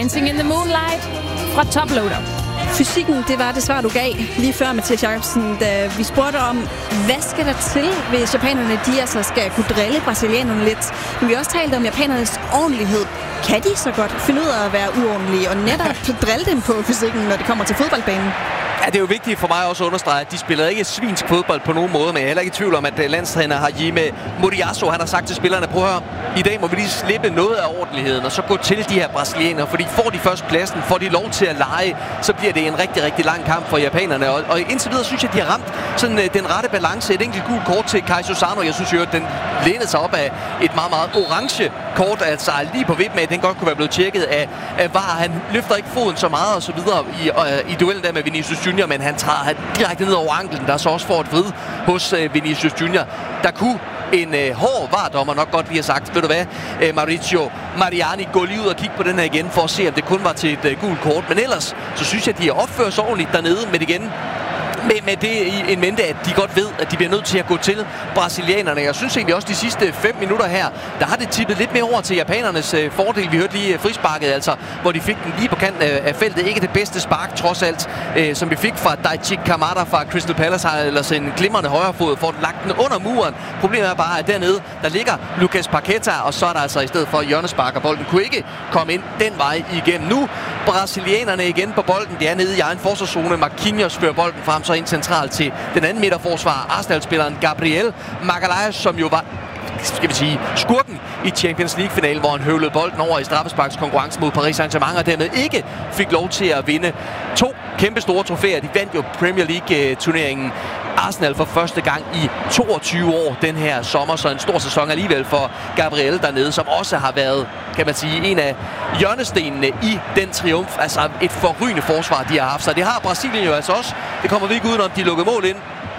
Dancing in the Moonlight fra Toploader. Fysikken, det var det svar, du gav lige før, Mathias Jacobsen, da vi spurgte om, hvad skal der til, hvis japanerne de altså skal kunne drille brasilianerne lidt. Men vi har også talt om japanernes ordentlighed. Kan de så godt finde ud af at være uordentlige og netop drille dem på fysikken, når det kommer til fodboldbanen? Ja, det er jo vigtigt for mig også at understrege, at de spiller ikke svinsk fodbold på nogen måde, men jeg er heller ikke i tvivl om, at landstræner Hajime Moriyasu, han har sagt til spillerne, prøv at høre, i dag må vi lige slippe noget af ordentligheden, og så gå til de her brasilianere, fordi får de først pladsen, får de lov til at lege, så bliver det en rigtig, rigtig lang kamp for japanerne, og indtil videre synes jeg, at de har ramt sådan den rette balance. Et enkelt gult kort til Kai Susano, jeg synes jo, at den lænede sig op af et meget, meget orange kort, altså lige på vippen af, at den godt kunne være blevet tjekket af VAR. Han løfter ikke foden så meget og så videre i duellen der med Vinicius Junior, men han træder direkte ned over anklen, der så også får et vrid hos Vinicius Junior. Der kunne en hård VAR-dommer nok godt lige have sagt, ved du hvad, Mauricio Mariani, gå lige ud og kigge på den her igen, for at se, om det kun var til et gult kort. Men ellers, så synes jeg, at de opfører sig ordentligt dernede, men igen, med det i en mente, at de godt ved, at de bliver nødt til at gå til brasilianerne. Jeg synes egentlig også, de sidste 5 minutter her, der har det tippet lidt mere over til japanernes fordel. Vi hørte lige frisparket, altså, hvor de fik den lige på kanten af feltet. Ikke det bedste spark, trods alt, som vi fik fra Daichi Kamada fra Crystal Palace, har ellers en glimrende højrefod, får lagt den under muren. Problemet er bare, at dernede, der ligger Lucas Paqueta, og så er der altså i stedet for hjørnespark, og bolden kunne ikke komme ind den vej igennem. Nu brasilianerne igen på bolden. Det er nede i egen forsvarszone. Marquinhos fører bolden frem, så ind centralt til den anden midterforsvar, Arsenal-spilleren Gabriel Magalhaes, som jo var, skal vi sige, skurken i Champions League-finalen, hvor han høvlede bolden over i straffesparkskonkurrence mod Paris Saint-Germain, og dermed ikke fik lov til at vinde 2 kæmpe store trofæer. De vandt jo Premier League-turneringen Arsenal for første gang i 22 år den her sommer, så en stor sæson alligevel for Gabriel dernede, som også har været, kan man sige, en af hjørnestenene i den triumf. Altså et forrygende forsvar, de har haft. Så det har Brasilien jo altså også. Det kommer vi ikke udenom, de lukkede mål ind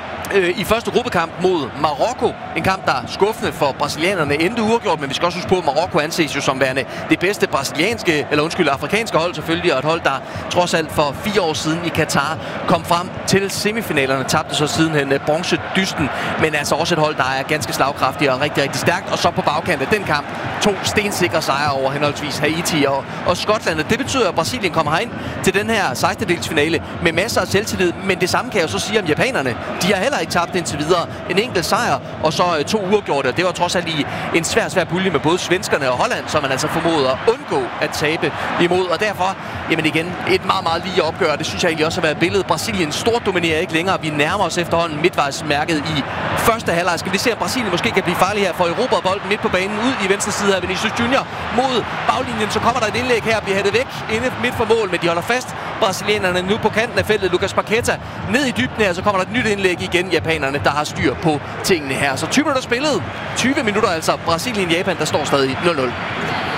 i første gruppekamp mod Marokko. En kamp, der er skuffende for brasilianerne, endte uafgjort, men vi skal også huske på, at Marokko anses jo som værende det bedste afrikanske hold selvfølgelig, og et hold, der trods alt for 4 år siden i Katar kom frem til semifinalerne, tabte så sidenhen bronzedysten, men altså også et hold, der er ganske slagkraftigt og rigtig, rigtig stærkt. Og så på bagkant af den kamp 2 stensikre sejre over henholdsvis Haiti og Skotland. Det betyder, at Brasilien kommer herind til den her 16-delsfinale med masser af selvtillid, men det samme kan jeg jo så sige om japanerne. De har heller ikke tabt indtil videre. En enkelt sejr, og så 2 uafgjorte. Det var trods alt i en svær pulje med både svenskerne og Holland, som man altså formoder at undgå at tabe imod. Og derfor, jamen igen, et meget, meget lige opgør. Det synes jeg egentlig også har været billedet. Brasilien stort dominerer ikke længere. Vi nærmer os efterhånden midtvejsmærket i første halvleg. Skal vi se, at Brasilien måske kan blive farlig her for Europa, bolden midt på banen ud i venstre side af Vinicius Junior mod baglinjen. Så kommer der et indlæg her og bliver hættet væk inde midt for mål, men de holder fast. Brasilianerne nu på kanten af feltet. Lucas Paqueta ned i dybden her, så kommer der et nyt indlæg igen. Japanerne, der har styr på tingene her. Så 20 minutter spillet. 20 minutter altså. Brasilien-Japan, der står stadig 0-0.